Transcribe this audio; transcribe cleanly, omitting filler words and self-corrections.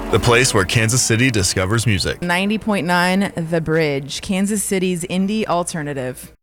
The place where Kansas City discovers music. 90.9 The Bridge, Kansas City's indie alternative.